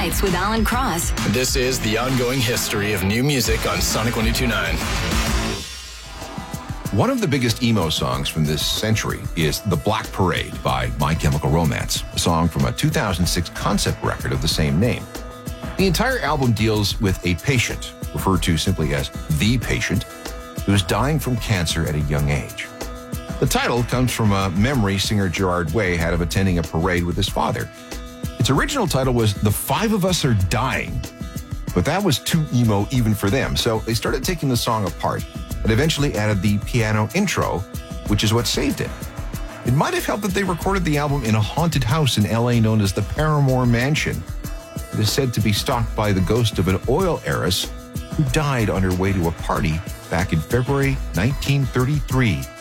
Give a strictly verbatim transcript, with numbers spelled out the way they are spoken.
Nights with Alan Cross. This is the ongoing history of new music on Sonic one oh two point nine. One of the biggest emo songs from this century is The Black Parade by My Chemical Romance, a song from a two thousand six concept record of the same name. The entire album deals with a patient, referred to simply as the patient, who is dying from cancer at a young age. The title comes from a memory singer Gerard Way had of attending a parade with his father. Its original title was The Five of Us Are Dying, but that was too emo even for them, so they started taking the song apart and eventually added the piano intro, which is what saved it. It might have helped that they recorded the album in a haunted house in L A known as the Paramore Mansion. It is said to be stalked by the ghost of an oil heiress who died on her way to a party back in February nineteen thirty-three.